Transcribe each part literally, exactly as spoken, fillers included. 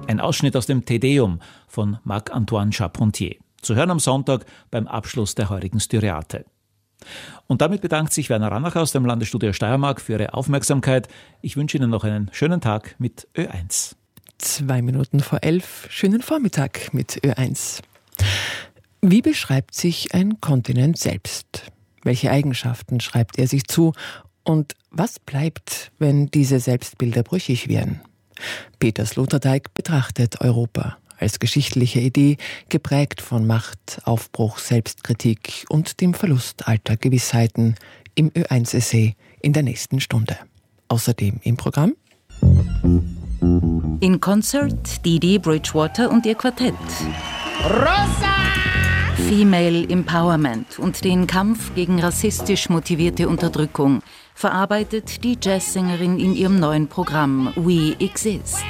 Ein Ausschnitt aus dem Te Deum von Marc-Antoine Charpentier. Zu hören am Sonntag beim Abschluss der heurigen Styriate. Und damit bedankt sich Werner Rannacher aus dem Landesstudio Steiermark für Ihre Aufmerksamkeit. Ich wünsche Ihnen noch einen schönen Tag mit Ö eins. Zwei Minuten vor elf, schönen Vormittag mit Ö eins. Wie beschreibt sich ein Kontinent selbst? Welche Eigenschaften schreibt er sich zu? Und was bleibt, wenn diese Selbstbilder brüchig werden? Peter Sloterdijk betrachtet Europa als geschichtliche Idee, geprägt von Macht, Aufbruch, Selbstkritik und dem Verlust alter Gewissheiten im Ö eins Essay in der nächsten Stunde. Außerdem im Programm In Concert Didi Bridgewater und ihr Quartett. Rosa! Female Empowerment und den Kampf gegen rassistisch motivierte Unterdrückung verarbeitet die Jazzsängerin in ihrem neuen Programm We Exist.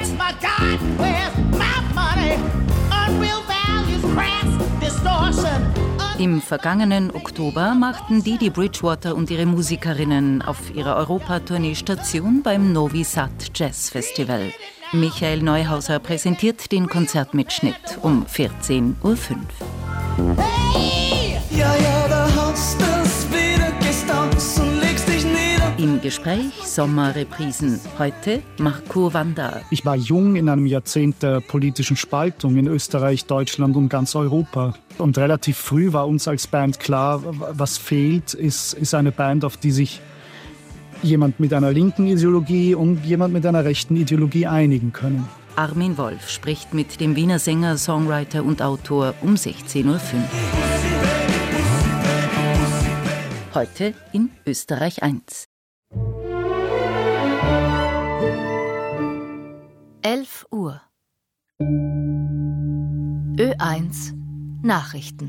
Im vergangenen Oktober machten Didi Bridgewater und ihre Musikerinnen auf ihrer Europatournee Station beim Novi Sad Jazz Festival. Michael Neuhauser präsentiert den Konzertmitschnitt um vierzehn Uhr fünf. Hey! Ja, ja, da hast du's wieder gestanzt und legst dich nieder. Im Gespräch Sommerreprisen. Heute Marco Wanda. Ich war jung in einem Jahrzehnt der politischen Spaltung in Österreich, Deutschland und ganz Europa. Und relativ früh war uns als Band klar, was fehlt, ist, ist eine Band, auf die sich jemand mit einer linken Ideologie und jemand mit einer rechten Ideologie einigen können. Armin Wolf spricht mit dem Wiener Sänger, Songwriter und Autor um sechzehn Uhr fünf. Heute in Österreich eins. elf Uhr. Ö eins Nachrichten.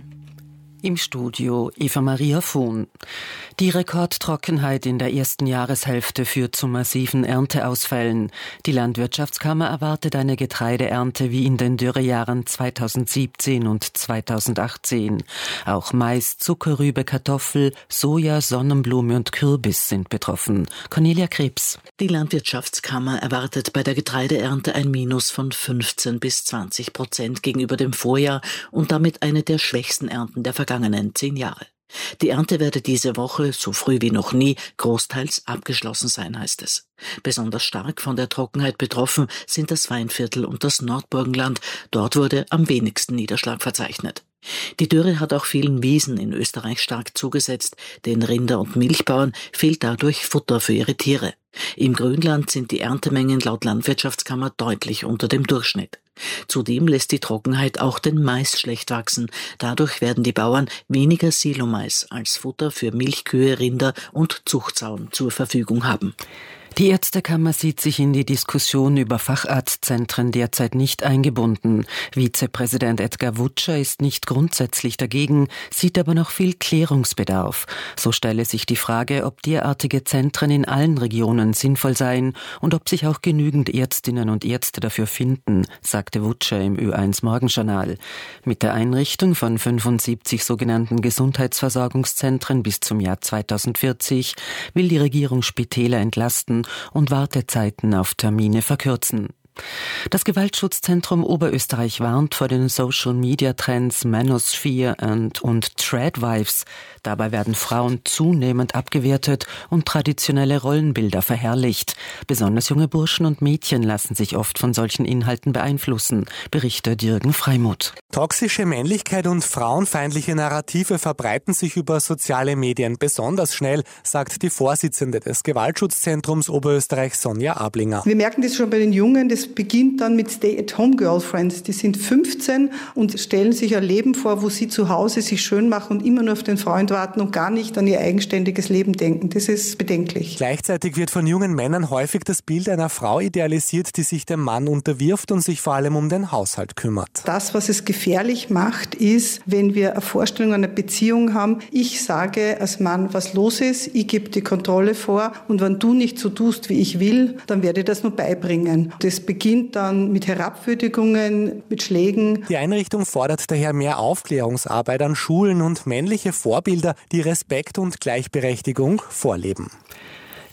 Im Studio Eva Maria Vohn. Die Rekordtrockenheit in der ersten Jahreshälfte führt zu massiven Ernteausfällen. Die Landwirtschaftskammer erwartet eine Getreideernte wie in den Dürrejahren zweitausendsiebzehn und zweitausendachtzehn. Auch Mais, Zuckerrübe, Kartoffel, Soja, Sonnenblume und Kürbis sind betroffen. Cornelia Krebs. Die Landwirtschaftskammer erwartet bei der Getreideernte ein Minus von fünfzehn bis zwanzig Prozent gegenüber dem Vorjahr und damit eine der schwächsten Ernten der vergangenen zehn Jahre. Die Ernte werde diese Woche, so früh wie noch nie, großteils abgeschlossen sein, heißt es. Besonders stark von der Trockenheit betroffen sind das Weinviertel und das Nordburgenland. Dort wurde am wenigsten Niederschlag verzeichnet. Die Dürre hat auch vielen Wiesen in Österreich stark zugesetzt. Den Rinder- und Milchbauern fehlt dadurch Futter für ihre Tiere. Im Grünland sind die Erntemengen laut Landwirtschaftskammer deutlich unter dem Durchschnitt. Zudem lässt die Trockenheit auch den Mais schlecht wachsen. Dadurch werden die Bauern weniger Silomais als Futter für Milchkühe, Rinder und Zuchtsauen zur Verfügung haben. Die Ärztekammer sieht sich in die Diskussion über Facharztzentren derzeit nicht eingebunden. Vizepräsident Edgar Wutscher ist nicht grundsätzlich dagegen, sieht aber noch viel Klärungsbedarf. So stelle sich die Frage, ob derartige Zentren in allen Regionen sinnvoll seien und ob sich auch genügend Ärztinnen und Ärzte dafür finden, sagte Wutscher im Ö eins Morgenjournal. Mit der Einrichtung von fünfundsiebzig sogenannten Gesundheitsversorgungszentren bis zum Jahr zweitausendvierzig will die Regierung Spitäler entlasten und Wartezeiten auf Termine verkürzen. Das Gewaltschutzzentrum Oberösterreich warnt vor den Social-Media-Trends Manosphere und, und Tradwives. Dabei werden Frauen zunehmend abgewertet und traditionelle Rollenbilder verherrlicht. Besonders junge Burschen und Mädchen lassen sich oft von solchen Inhalten beeinflussen, berichtet Jürgen Freimuth. Toxische Männlichkeit und frauenfeindliche Narrative verbreiten sich über soziale Medien besonders schnell, sagt die Vorsitzende des Gewaltschutzzentrums Oberösterreich, Sonja Ablinger. Wir merken das schon bei den Jungen, das beginnt dann mit Stay-at-home-Girlfriends. Die sind fünfzehn und stellen sich ein Leben vor, wo sie zu Hause sich schön machen und immer nur auf den Freund warten und gar nicht an ihr eigenständiges Leben denken. Das ist bedenklich. Gleichzeitig wird von jungen Männern häufig das Bild einer Frau idealisiert, die sich dem Mann unterwirft und sich vor allem um den Haushalt kümmert. Das, was es gefährlich macht, ist, wenn wir eine Vorstellung einer Beziehung haben, ich sage als Mann, was los ist, ich gebe die Kontrolle vor und wenn du nicht so tust, wie ich will, dann werde ich das nur beibringen. Das beginnt dann mit Herabwürdigungen, mit Schlägen. Die Einrichtung fordert daher mehr Aufklärungsarbeit an Schulen und männliche Vorbilder, die Respekt und Gleichberechtigung vorleben.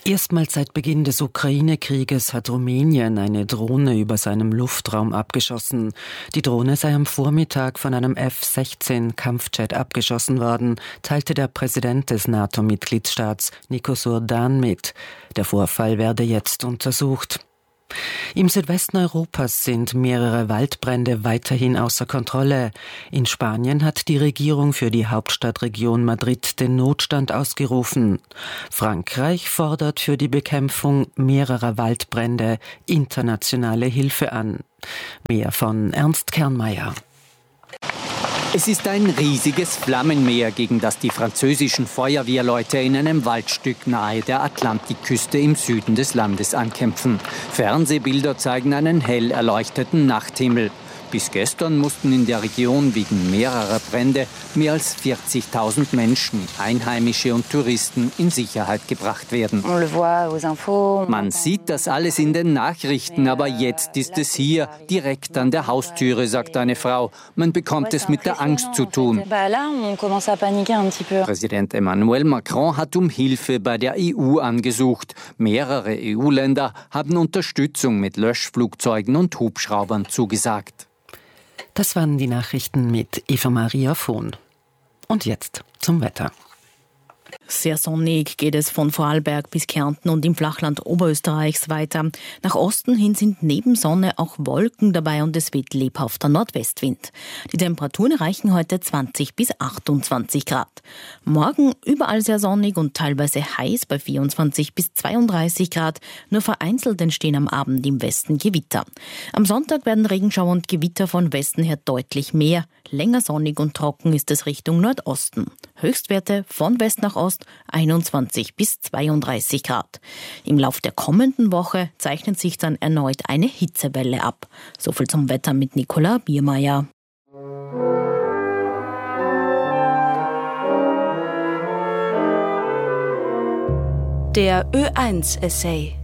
Erstmals seit Beginn des Ukraine-Krieges hat Rumänien eine Drohne über seinem Luftraum abgeschossen. Die Drohne sei am Vormittag von einem F sechzehn Kampfjet abgeschossen worden, teilte der Präsident des NATO-Mitgliedstaats Nikos Surdan mit. Der Vorfall werde jetzt untersucht. Im Südwesten Europas sind mehrere Waldbrände weiterhin außer Kontrolle. In Spanien hat die Regierung für die Hauptstadtregion Madrid den Notstand ausgerufen. Frankreich fordert für die Bekämpfung mehrerer Waldbrände internationale Hilfe an. Mehr von Ernst Kernmeier. Es ist ein riesiges Flammenmeer, gegen das die französischen Feuerwehrleute in einem Waldstück nahe der Atlantikküste im Süden des Landes ankämpfen. Fernsehbilder zeigen einen hell erleuchteten Nachthimmel. Bis gestern mussten in der Region wegen mehrerer Brände mehr als vierzigtausend Menschen, Einheimische und Touristen, in Sicherheit gebracht werden. Man sieht das alles in den Nachrichten, aber jetzt ist es hier, direkt an der Haustüre, sagt eine Frau. Man bekommt es mit der Angst zu tun. Präsident Emmanuel Macron hat um Hilfe bei der E U angesucht. Mehrere E U-Länder haben Unterstützung mit Löschflugzeugen und Hubschraubern zugesagt. Das waren die Nachrichten mit Eva-Maria Vohn. Und jetzt zum Wetter. Sehr sonnig geht es von Vorarlberg bis Kärnten und im Flachland Oberösterreichs weiter. Nach Osten hin sind neben Sonne auch Wolken dabei und es weht lebhafter Nordwestwind. Die Temperaturen erreichen heute zwanzig bis achtundzwanzig Grad. Morgen überall sehr sonnig und teilweise heiß bei vierundzwanzig bis zweiunddreißig Grad. Nur vereinzelt entstehen am Abend im Westen Gewitter. Am Sonntag werden Regenschauer und Gewitter von Westen her deutlich mehr. Länger sonnig und trocken ist es Richtung Nordosten. Höchstwerte von West nach Ost einundzwanzig bis zweiunddreißig Grad. Im Lauf der kommenden Woche zeichnet sich dann erneut eine Hitzewelle ab. Soviel zum Wetter mit Nicola Biermeier. Der Ö eins Essay.